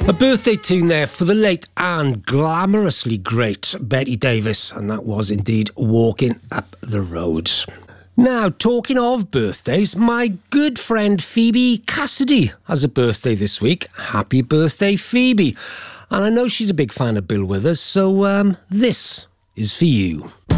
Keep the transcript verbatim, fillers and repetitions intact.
A birthday tune there for the late and glamorously great Betty Davis, and that was indeed Walking Up the Road. Now, talking of birthdays, my good friend Phoebe Cassidy has a birthday this week. Happy birthday, Phoebe. And I know she's a big fan of Bill Withers, so um, this is for you.